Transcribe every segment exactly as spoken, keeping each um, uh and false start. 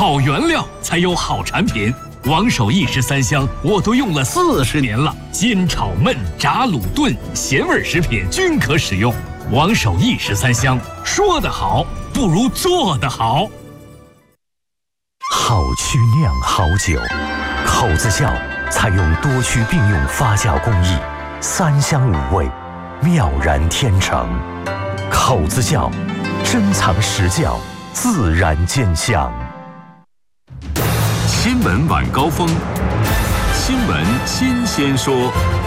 好原料才有好产品。王守义十三香我都用了四十年了，煎炒焖炸卤炖咸味食品均可使用。王守义十三香，说得好不如做得好。 好曲酿好酒，口子窖采用多区并用发酵工艺，三香五味，妙然天成。口子窖，珍藏实窖，自然见香。 新闻晚高峰，新闻新鲜说。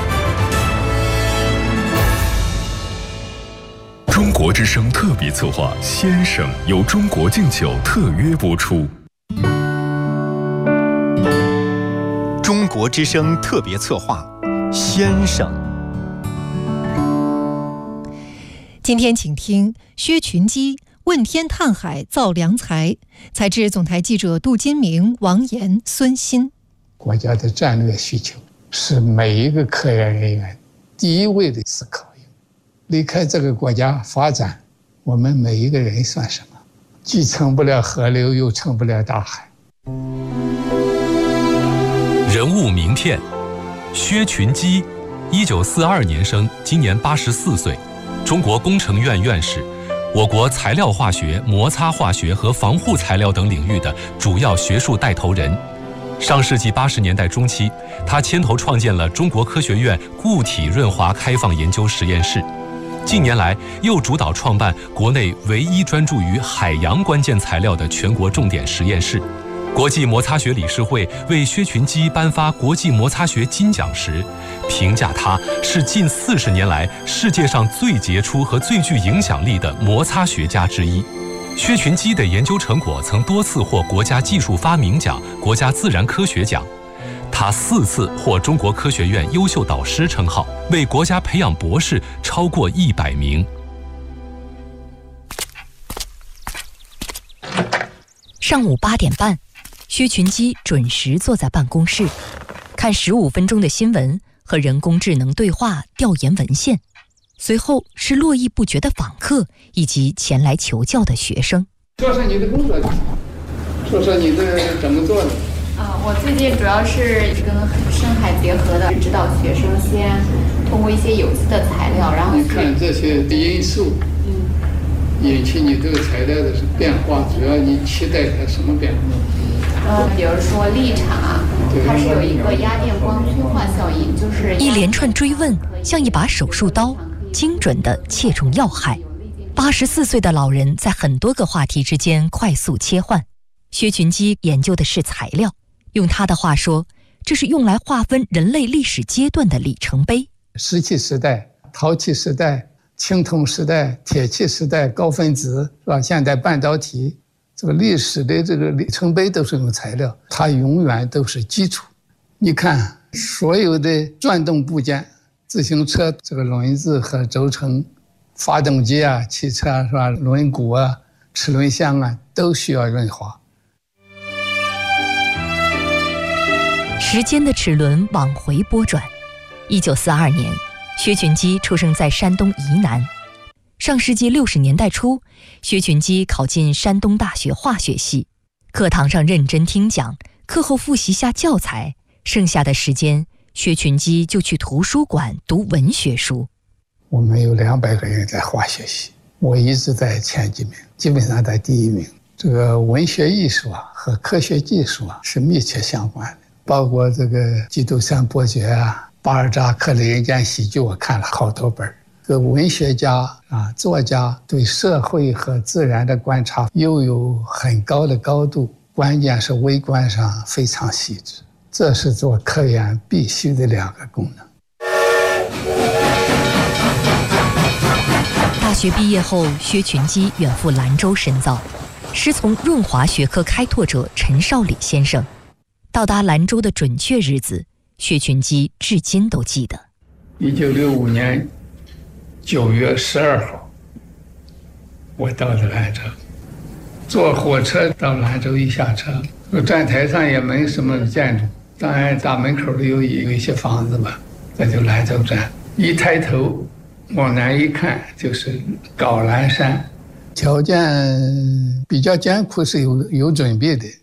中国之声特别策划《先生》由中国敬酒特约播出。 中国之声特别策划《先生》。 今天请听薛群基问天探海造良才，采自总台记者杜金明、王岩、孙鑫。 国家的战略需求是每一个科研人员第一位的思考。离开这个国家发展，我们每一个人算什么？既成不了河流，又成不了大海。 人物名片：薛群基，一九四二年生，今年八十四岁，中国工程院院士，我国材料化学、摩擦化学和防护材料等领域的主要学术带头人。上世纪八十年代中期，他牵头创建了中国科学院固体润滑开放研究实验室。近年来，又主导创办国内唯一专注于海洋关键材料的全国重点实验室。国际摩擦学理事会为薛群基颁发国际摩擦学金奖时，评价他是近四十年来世界上最杰出和最具影响力的摩擦学家之一。薛群基的研究成果曾多次获国家技术发明奖、国家自然科学奖。他四次获中国科学院优秀导师称号，为国家培养博士超过一百名。 上午八点半，薛群基准时坐在办公室，看十五分钟的新闻和人工智能对话调研文献，随后是络绎不绝的访客以及前来求教的学生。 说说你的工作，说说你的怎么做的。 啊，我最近主要是跟深海结合的，指导学生先通过一些有机的材料，然后你看这些因素，嗯，引起你这个材料的变化，主要你期待它什么变化？ 呃，比如说立场啊，它是有一个压电光催化效应，就是一连串追问像一把手术刀，精准地切中要害。八十四岁的老人在很多个话题之间快速切换。薛群基研究的是材料。用他的话说，这是用来划分人类历史阶段的里程碑。 石器时代、陶器时代、青铜时代、铁器时代、高分子，是吧？现代半导体，这个历史的这个里程碑都是用材料，它永远都是基础。你看，所有的转动部件，自行车这个轮子和轴承，发动机啊、汽车啊，是吧？轮毂啊、齿轮箱啊，都需要润滑。 时间的齿轮往回拨转。一九四二年，薛群基出生在山东沂南。上世纪六十年代初，薛群基考进山东大学化学系，课堂上认真听讲，课后复习下教材，剩下的时间，薛群基就去图书馆读文学书。 我们有两百个人在化学系，我一直在前几名，基本上在第一名。这个文学艺术啊和科学技术啊是密切相关的。包括这个《基督山伯爵》啊，巴尔扎克的人间喜剧，我看了好多本。这个文学家啊，作家对社会和自然的观察又有很高的高度，关键是微观上非常细致，这是做科研必须的两个功能。 大学毕业后，薛群基远赴兰州深造，师从润滑学科开拓者陈少礼先生。到达兰州的准确日子，薛群基至今都记得。 一九六五年九月十二号，我到了兰州，坐火车到兰州，一下车，站台上也没什么建筑，当然大门口里有有一些房子吧，这就兰州站。一抬头往南一看，就是皋兰山，条件比较艰苦，是有有准备的。